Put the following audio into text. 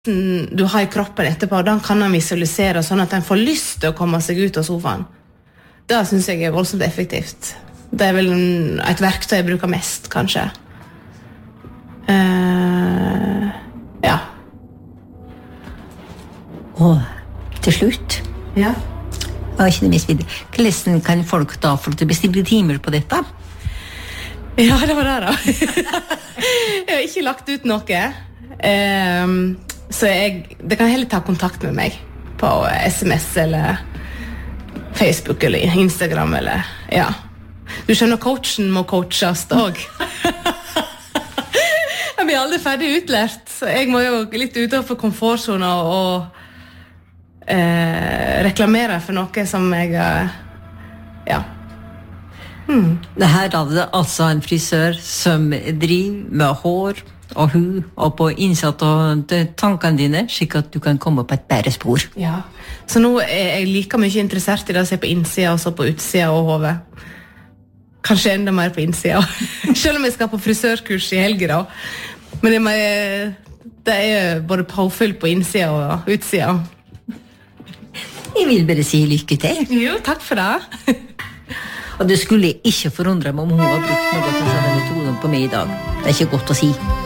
du har I kroppen etterpå, den kan den visualisere sånn at den får lyst til å komme seg ut av sofaen. Det synes jeg voldsomt effektivt. Det vel et verktøy jeg bruker mest, kanskje. Ja. Og til slutt. Ja. Ikke det mest videre. Hvordan kan folk da få til å bestille timer på dette? Ja, det var det da. Jeg har ikke lagt ut noe. Så det kan heller ta kontakt med meg på SMS eller Facebook eller Instagram eller, ja. Du skjønner, coachen må coaches også. Jeg blir aldri ferdig utlært, så jeg må jo litt utenfor komfortzona og reklamere for noe som jeg, ja. Det her er det altså en frisør som driver med hår og hud og på innsatt og tankene dine, slik at du kan komme på et bedre spor. Ja, så nå jeg like mye interessert I det å se på innsida og så på utsida og hodet. Kanskje enda mer på innsida. Selv om jeg skal på frisørkurs I helger da. Men det både påfyll på innsida og utsida. Jeg vil bare si lykke til. Jo, takk for det. Og det skulle ikke forundre meg om hun har brukt noe av denne metoden på meg I dag. Det ikke godt å si.